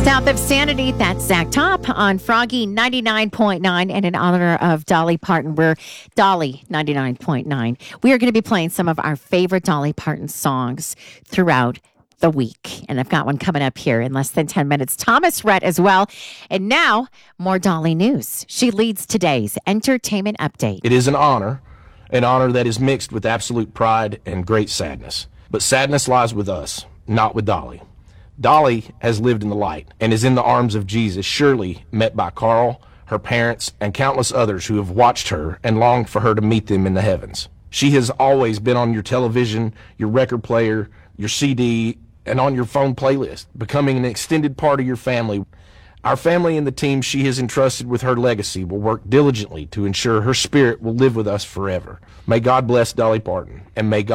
South of Sanity, that's Zach Top on Froggy 99.9. And in honor of Dolly Parton, we're Dolly 99.9. We are going to be playing some of our favorite Dolly Parton songs throughout the week. And I've got one coming up here in less than 10 minutes. Thomas Rhett as well. And now, more Dolly news. She leads today's entertainment update. It is an honor that is mixed with absolute pride and great sadness. But sadness lies with us, not with Dolly. Dolly has lived in the light and is in the arms of Jesus, surely met by Carl, her parents, and countless others who have watched her and longed for her to meet them in the heavens. She has always been on your television, your record player, your CD, and on your phone playlist, becoming an extended part of your family. Our family and the team she has entrusted with her legacy will work diligently to ensure her spirit will live with us forever. May God bless Dolly Parton, and may God